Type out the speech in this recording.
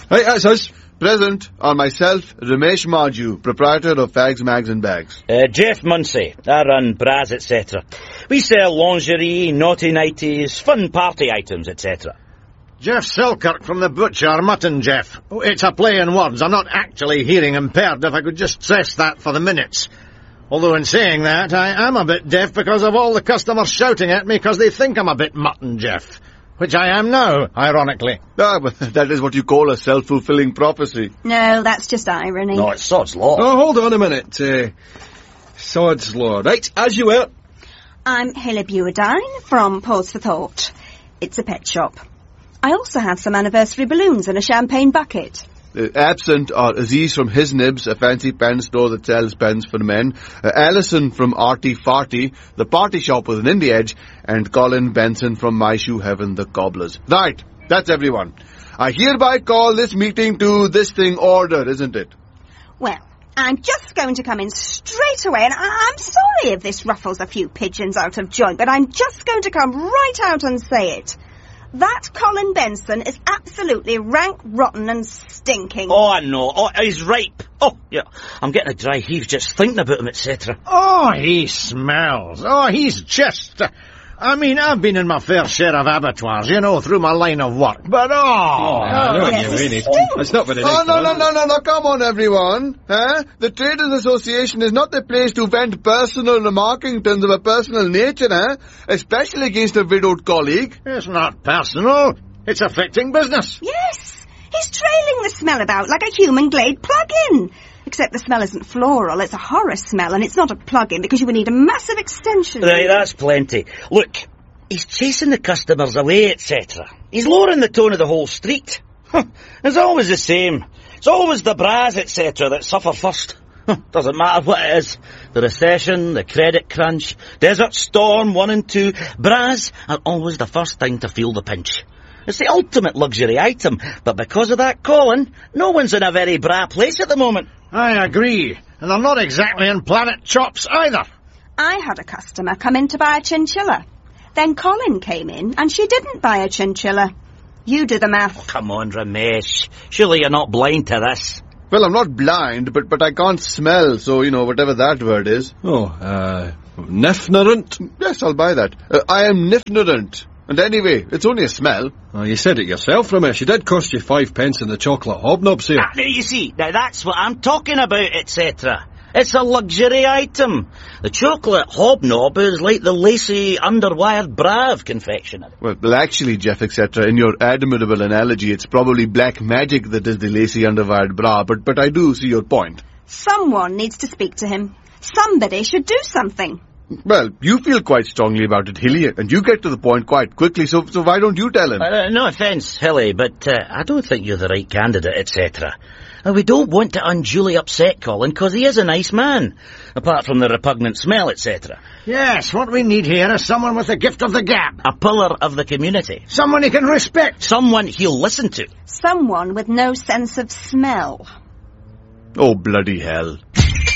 Right, that's us. Present are myself, Ramesh Marju, proprietor of Fags, Mags and Bags. Jeff Munsey. I run Bras, etc. We sell lingerie, naughty nighties, fun party items, etc. Jeff Selkirk from the Butcher, Mutton Jeff. Oh, it's a play in words. I'm not actually hearing impaired, if I could just stress that for the minutes. Although in saying that, I am a bit deaf because of all the customers shouting at me because they think I'm a bit Mutton Jeff. Which I am now, ironically. Ah, but that is what you call a self-fulfilling prophecy. No, that's just irony. No, it's Sod's Law. Oh, hold on a minute. Sod's Law. Right, as you were. I'm Hilly Buadine from Pause for Thought. It's a pet shop. I also have some anniversary balloons and a champagne bucket. Absent are Aziz from His Nibs, a fancy pen store that sells pens for men, Alison from Arty Farty, the party shop with an indie edge, and Colin Benson from My Shoe Heaven, the cobblers. Right, that's everyone. I hereby call this meeting to this thing order, isn't it? Well, I'm just going to come in straight away, and I'm sorry if this ruffles a few pigeons out of joint, but I'm just going to come right out and say it. That Colin Benson is absolutely rank, rotten and stinking. Oh, I know. Oh, he's ripe. Oh, yeah. I'm getting a dry heave just thinking about him, etc. Oh, he smells. Oh, he's just... I mean, I've been in my fair share of abattoirs, you know, through my line of work, but It's not very nice. No, come on, everyone. The Traders Association is not the place to vent personal remarkingtons of a personal nature, especially against a widowed colleague. It's not personal. It's affecting business. Yes, he's trailing the smell about like a human Glade plug-in. Except the smell isn't floral, it's a horror smell, and it's not a plug-in because you would need a massive extension. Right, that's plenty. Look, he's chasing the customers away, etc. He's lowering the tone of the whole street. It's always the same. It's always the Bras, etc. that suffer first. Doesn't matter what it is. The recession, the credit crunch, Desert Storm 1 and 2. Bras are always the first thing to feel the pinch. It's the ultimate luxury item, but because of that Colin, no one's in a very bra place at the moment. I agree, and they're not exactly in Planet Chops either. I had a customer come in to buy a chinchilla. Then Colin came in, and she didn't buy a chinchilla. You do the math. Oh, come on, Ramesh. Surely you're not blind to this. Well, I'm not blind, but I can't smell, so, whatever that word is. Nifnerant? Yes, I'll buy that. I am nifnerant. And anyway, it's only a smell. Oh, you said it yourself, Ramesh. It did cost you 5 pence in the chocolate hobnob sale. Now, you see, now that's what I'm talking about, etc. It's a luxury item. The chocolate hobnob is like the lacy, underwired bra of confectionery. Well, actually, Jeff, etc., in your admirable analogy, it's probably black magic that is the lacy, underwired bra, but I do see your point. Someone needs to speak to him. Somebody should do something. Well, you feel quite strongly about it, Hilly, and you get to the point quite quickly, so why don't you tell him? No offence, Hilly, but I don't think you're the right candidate, etc. We don't want to unduly upset Colin, because he is a nice man, apart from the repugnant smell, etc. Yes, what we need here is someone with the gift of the gab. A pillar of the community. Someone he can respect. Someone he'll listen to. Someone with no sense of smell. Oh, bloody hell.